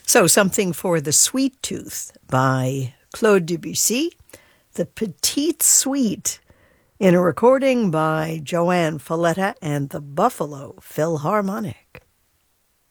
So, something for the sweet tooth by Claude Debussy, The Petite Suite, in a recording by Joanne Falletta and the Buffalo Philharmonic.